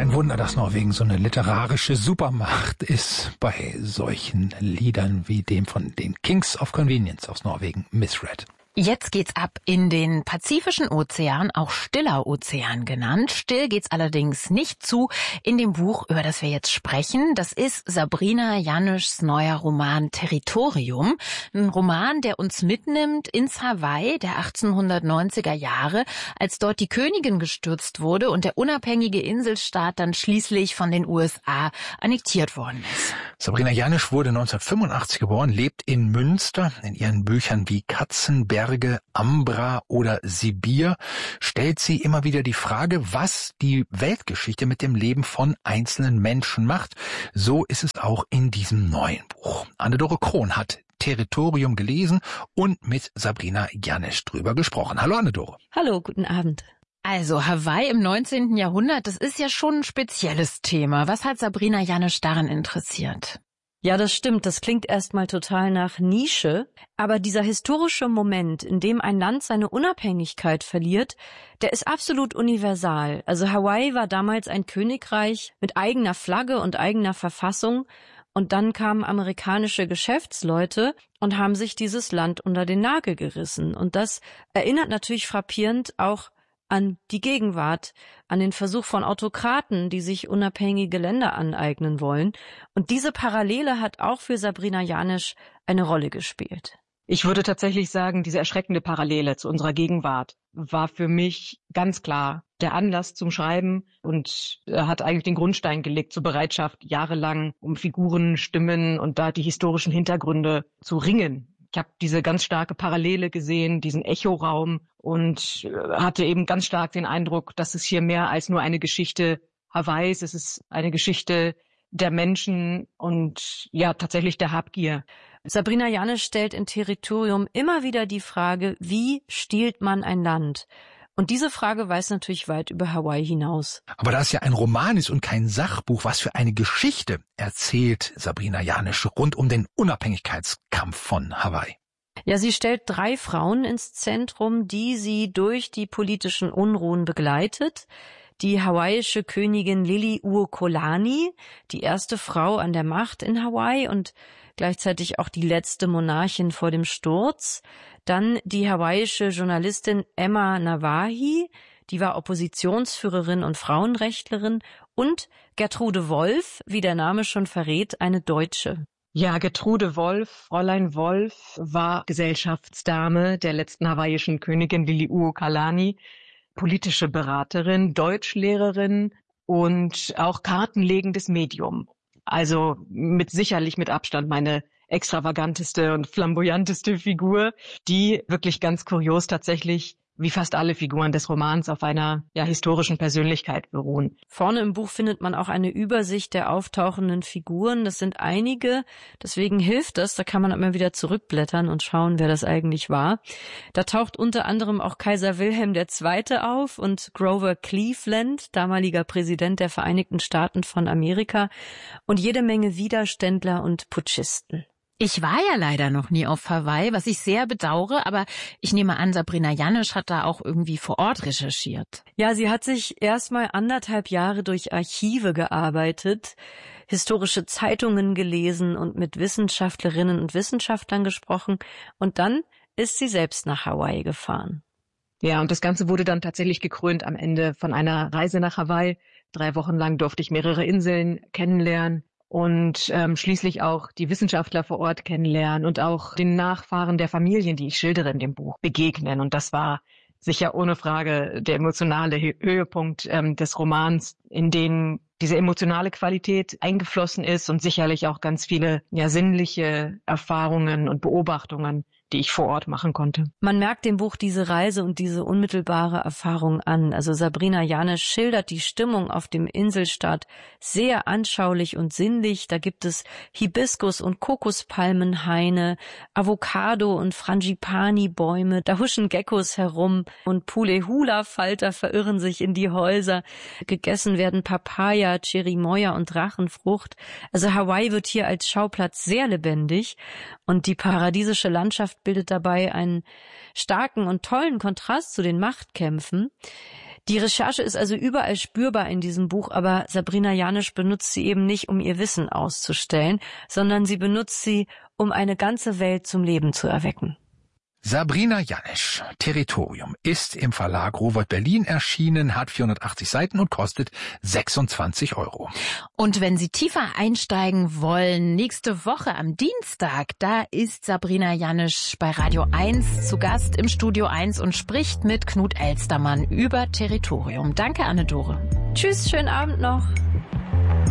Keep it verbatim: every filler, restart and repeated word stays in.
Ein Wunder, dass Norwegen so eine literarische Supermacht ist bei solchen Liedern wie dem von den Kings of Convenience aus Norwegen, Misread. Jetzt geht's ab in den Pazifischen Ozean, auch Stiller Ozean genannt. Still geht's allerdings nicht zu in dem Buch, über das wir jetzt sprechen. Das ist Sabrina Januschs neuer Roman Territorium. Ein Roman, der uns mitnimmt ins Hawaii der achtzehnhundertneunziger Jahre, als dort die Königin gestürzt wurde und der unabhängige Inselstaat dann schließlich von den U S A annektiert worden ist. Sabrina Janusch wurde neunzehnhundertfünfundachtzig geboren, lebt in Münster. In ihren Büchern wie Katzenberge, Ambra oder Sibir stellt sie immer wieder die Frage, was die Weltgeschichte mit dem Leben von einzelnen Menschen macht. So ist es auch in diesem neuen Buch. Anne-Dore Krohn hat Territorium gelesen und mit Sabrina Janusch drüber gesprochen. Hallo Anne-Dore. Hallo, guten Abend. Also Hawaii im neunzehnten Jahrhundert, das ist ja schon ein spezielles Thema. Was hat Sabrina Janusch daran interessiert? Ja, das stimmt. Das klingt erstmal total nach Nische. Aber dieser historische Moment, in dem ein Land seine Unabhängigkeit verliert, der ist absolut universal. Also Hawaii war damals ein Königreich mit eigener Flagge und eigener Verfassung. Und dann kamen amerikanische Geschäftsleute und haben sich dieses Land unter den Nagel gerissen. Und das erinnert natürlich frappierend auch an die Gegenwart, an den Versuch von Autokraten, die sich unabhängige Länder aneignen wollen. Und diese Parallele hat auch für Sabrina Janusch eine Rolle gespielt. Ich würde tatsächlich sagen, diese erschreckende Parallele zu unserer Gegenwart war für mich ganz klar der Anlass zum Schreiben und hat eigentlich den Grundstein gelegt zur Bereitschaft, jahrelang um Figuren, Stimmen und da die historischen Hintergründe zu ringen. Ich habe diese ganz starke Parallele gesehen, diesen Echoraum und hatte eben ganz stark den Eindruck, dass es hier mehr als nur eine Geschichte Hawaiis, es ist eine Geschichte der Menschen und ja tatsächlich der Habgier. Sabrina Janusch stellt in Territorium immer wieder die Frage, wie stiehlt man ein Land? Und diese Frage weist natürlich weit über Hawaii hinaus. Aber da es ja ein Roman ist und kein Sachbuch, was für eine Geschichte erzählt Sabrina Janusch rund um den Unabhängigkeitskampf von Hawaii? Ja, sie stellt drei Frauen ins Zentrum, die sie durch die politischen Unruhen begleitet. Die hawaiische Königin Liliuokalani, die erste Frau an der Macht in Hawaii und gleichzeitig auch die letzte Monarchin vor dem Sturz. Dann die hawaiische Journalistin Emma Nawahi, die war Oppositionsführerin und Frauenrechtlerin. Und Gertrude Wolff, wie der Name schon verrät, eine Deutsche. Ja, Gertrude Wolff, Fräulein Wolff, war Gesellschaftsdame der letzten hawaiischen Königin Liliuokalani, politische Beraterin, Deutschlehrerin und auch kartenlegendes Medium. Also mit sicherlich mit Abstand meine extravaganteste und flamboyanteste Figur, die wirklich ganz kurios tatsächlich wie fast alle Figuren des Romans auf einer ja historischen Persönlichkeit beruhen. Vorne im Buch findet man auch eine Übersicht der auftauchenden Figuren. Das sind einige, deswegen hilft das. Da kann man immer wieder zurückblättern und schauen, wer das eigentlich war. Da taucht unter anderem auch Kaiser Wilhelm der Zweite auf und Grover Cleveland, damaliger Präsident der Vereinigten Staaten von Amerika, und jede Menge Widerständler und Putschisten. Ich war ja leider noch nie auf Hawaii, was ich sehr bedauere, aber ich nehme an, Sabrina Janusch hat da auch irgendwie vor Ort recherchiert. Ja, sie hat sich erstmal anderthalb Jahre durch Archive gearbeitet, historische Zeitungen gelesen und mit Wissenschaftlerinnen und Wissenschaftlern gesprochen und dann ist sie selbst nach Hawaii gefahren. Ja, und das Ganze wurde dann tatsächlich gekrönt am Ende von einer Reise nach Hawaii. Drei Wochen lang durfte ich mehrere Inseln kennenlernen. Und ähm, schließlich auch die Wissenschaftler vor Ort kennenlernen und auch den Nachfahren der Familien, die ich schildere in dem Buch, begegnen. Und das war sicher ohne Frage der emotionale Höhepunkt ähm, des Romans, in den diese emotionale Qualität eingeflossen ist und sicherlich auch ganz viele ja sinnliche Erfahrungen und Beobachtungen, die ich vor Ort machen konnte. Man merkt dem Buch diese Reise und diese unmittelbare Erfahrung an. Also Sabrina Janusch schildert die Stimmung auf dem Inselstaat sehr anschaulich und sinnlich. Da gibt es Hibiskus- und Kokospalmenhaine, Avocado- und Frangipani-Bäume. Da huschen Geckos herum und Pulehula-Falter verirren sich in die Häuser. Gegessen werden Papaya, Cherimoya und Drachenfrucht. Also Hawaii wird hier als Schauplatz sehr lebendig und die paradiesische Landschaft bildet dabei einen starken und tollen Kontrast zu den Machtkämpfen. Die Recherche ist also überall spürbar in diesem Buch, aber Sabrina Janisch benutzt sie eben nicht, um ihr Wissen auszustellen, sondern sie benutzt sie, um eine ganze Welt zum Leben zu erwecken. Sabrina Janisch, Territorium, ist im Verlag Rowohlt Berlin erschienen, hat vierhundertachtzig Seiten und kostet sechsundzwanzig Euro. Und wenn Sie tiefer einsteigen wollen, nächste Woche am Dienstag, da ist Sabrina Janisch bei Radio eins zu Gast im Studio eins und spricht mit Knut Elstermann über Territorium. Danke, Anne-Dore. Tschüss, schönen Abend noch.